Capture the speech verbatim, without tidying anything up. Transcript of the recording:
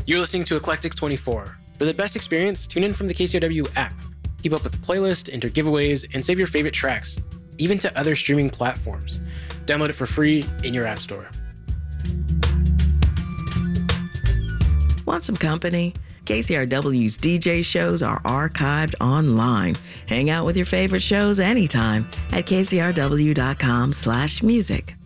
You're listening to Eclectic twenty-four. For the best experience, tune in from the K C R W app. Keep up with playlists, enter giveaways, and save your favorite tracks, even to other streaming platforms. Download it for free in your app store. Want some company? K C R W's D J shows are archived online. Hang out with your favorite shows anytime at kcrw.com slash music.